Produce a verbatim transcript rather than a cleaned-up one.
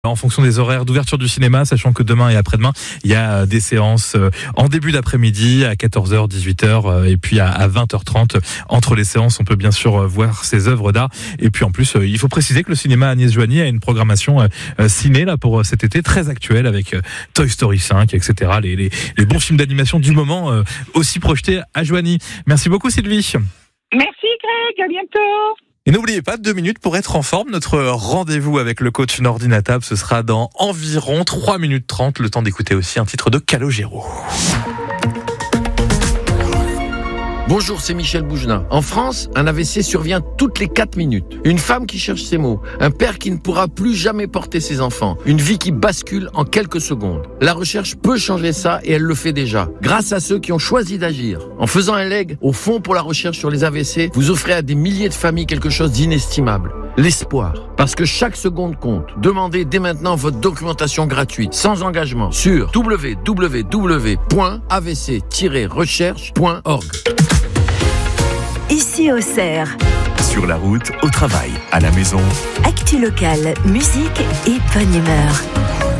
En fonction des horaires d'ouverture du cinéma, sachant que demain et après-demain, il y a des séances en début d'après-midi à quatorze heures, dix-huit heures et puis à vingt heures trente. Entre les séances, on peut bien sûr voir ces œuvres d'art. Et puis en plus, il faut préciser que le cinéma Agnès Joanny a une programmation ciné là pour cet été très actuelle avec Toy Story cinq, et cetera. Les, les, les bons films d'animation du moment aussi projetés à Joanny. Merci beaucoup Sylvie. Merci Greg, à bientôt. Et n'oubliez pas, deux minutes pour être en forme. Notre rendez-vous avec le coach Nordinatab, ce sera dans environ trois minutes trente. Le temps d'écouter aussi un titre de Calogero. Bonjour, c'est Michel Bougenat. En France, un A V C survient toutes les quatre minutes. Une femme qui cherche ses mots. Un père qui ne pourra plus jamais porter ses enfants. Une vie qui bascule en quelques secondes. La recherche peut changer ça et elle le fait déjà. Grâce à ceux qui ont choisi d'agir. En faisant un leg au Fonds pour la recherche sur les A V C, vous offrez à des milliers de familles quelque chose d'inestimable. L'espoir. Parce que chaque seconde compte. Demandez dès maintenant votre documentation gratuite, sans engagement, sur w w w point a v c tiret recherche point org. Ici Auxerre. Sur la route, au travail, à la maison. Actu locale, musique et bonne humeur.